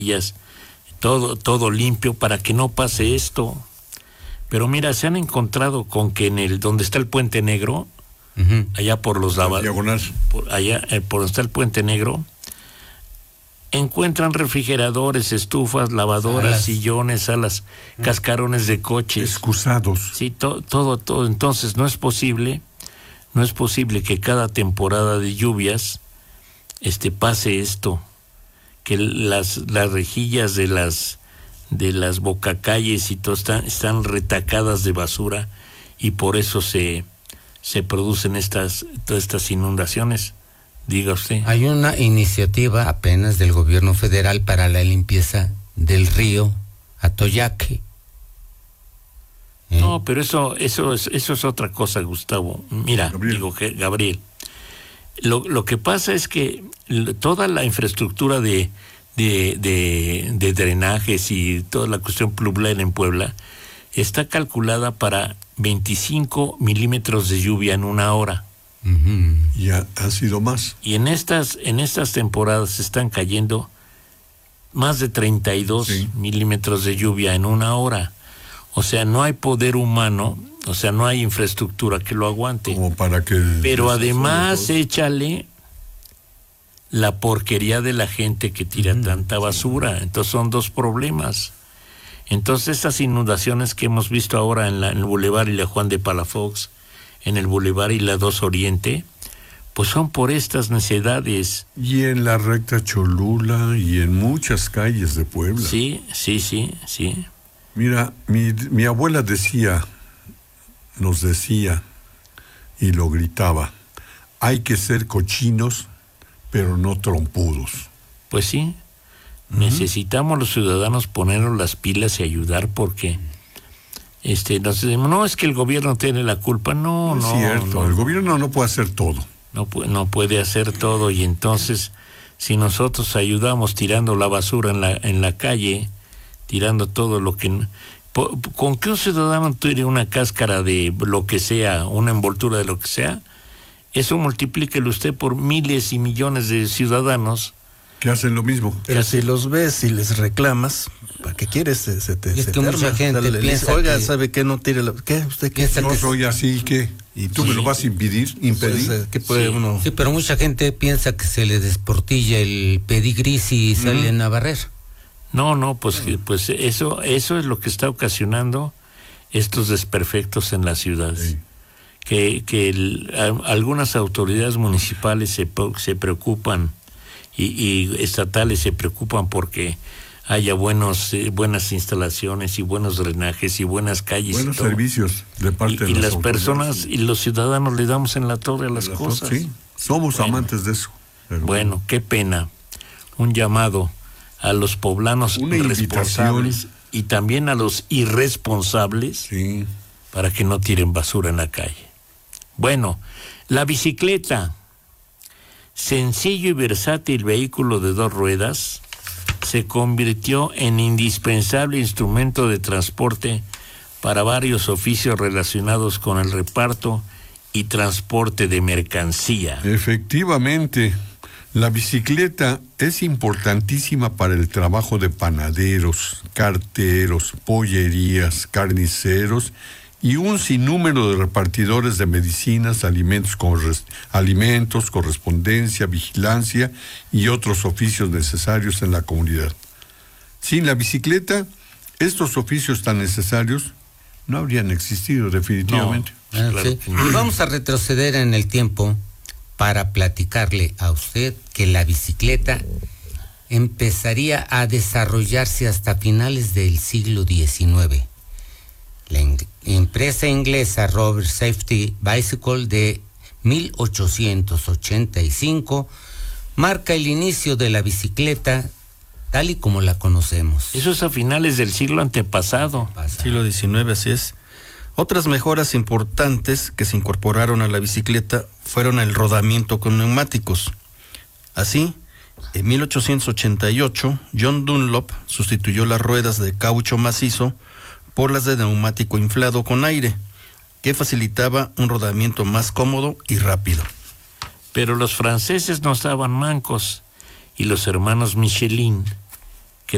todo limpio para que no pase esto. Pero mira, se han encontrado con que donde está el Puente Negro, allá por los lavaderos, por donde está el Puente Negro, encuentran refrigeradores, estufas, lavadoras, sillones, salas, cascarones de coches. Excusados. Sí, todo. Entonces no es posible que cada temporada de lluvias pase esto, que las rejillas de las bocacalles y todo están retacadas de basura, y por eso se producen todas estas inundaciones. Diga usted. Hay una iniciativa apenas del gobierno federal para la limpieza del río Atoyaque. No, pero eso es otra cosa, Gustavo. Mira, Gabriel, lo que pasa es que toda la infraestructura de drenajes y toda la cuestión pluvial en Puebla está calculada para 25 milímetros de lluvia en una hora. Ya ha sido más. Y en estas temporadas están cayendo más de 32 milímetros de lluvia en una hora. O sea, no hay poder humano, o sea, no hay infraestructura que lo aguante. Como para que... Pero además échale la porquería de la gente que tira tanta basura. Entonces son dos problemas. Entonces estas inundaciones que hemos visto ahora en el Boulevard y la Juan de Palafox, en el Boulevard y la 2 Oriente, pues son por estas necedades. Y en la recta Cholula y en muchas calles de Puebla. Sí. Mira, mi abuela nos decía, y lo gritaba, hay que ser cochinos, pero no trompudos. Pues sí, necesitamos los ciudadanos ponernos las pilas y ayudar, porque nos decimos, no, es que el gobierno tiene la culpa. No, es cierto, el gobierno no puede hacer todo. No puede hacer todo, y entonces, si nosotros ayudamos tirando la basura en la calle, tirando todo lo que... Con que un ciudadano tire una cáscara de lo que sea, una envoltura de lo que sea, eso multiplíquelo usted por miles y millones de ciudadanos que hacen lo mismo. Pero si los ves y les reclamas, ¿para qué quieres? Se te mucha gente piensa oiga, que... ¿sabe qué? No tire la... ¿Qué? ¿Usted qué? No soy así, ¿qué? ¿Y tú me lo vas a impedir? Pues, ¿qué puede uno? Sí, pero mucha gente piensa que se le desportilla el pedigrí si salen a barrer. No, pues eso es lo que está ocasionando estos desperfectos en las ciudades. Sí. Que algunas autoridades municipales se preocupan y estatales se preocupan porque haya buenas instalaciones y buenos drenajes y buenas calles. Buenos servicios de parte de las personas y los ciudadanos le damos en la torre a las cosas. Sí, somos amantes de eso. Bueno, qué pena. Un llamado a los poblanos responsables y también a los irresponsables para que no tiren basura en la calle. Bueno, la bicicleta, sencillo y versátil vehículo de 2 ruedas, se convirtió en indispensable instrumento de transporte para varios oficios relacionados con el reparto y transporte de mercancía. Efectivamente, la bicicleta es importantísima para el trabajo de panaderos, carteros, pollerías, carniceros y un sinnúmero de repartidores de medicinas, alimentos, correspondencia, vigilancia y otros oficios necesarios en la comunidad. Sin la bicicleta, estos oficios tan necesarios no habrían existido definitivamente. Sí. Y vamos a retroceder en el tiempo para platicarle a usted que la bicicleta empezaría a desarrollarse hasta finales del siglo XIX. La empresa inglesa Rover Safety Bicycle de 1885 marca el inicio de la bicicleta tal y como la conocemos. Eso es a finales del siglo antepasado. Siglo XIX, así es. Otras mejoras importantes que se incorporaron a la bicicleta fueron el rodamiento con neumáticos. Así, en 1888, John Dunlop sustituyó las ruedas de caucho macizo por las de neumático inflado con aire, que facilitaba un rodamiento más cómodo y rápido. Pero los franceses no estaban mancos, y los hermanos Michelin